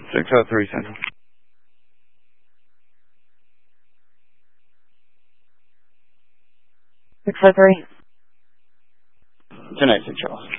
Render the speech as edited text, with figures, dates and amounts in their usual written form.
603 Central. Six oh three. Tonight, 6 Charles.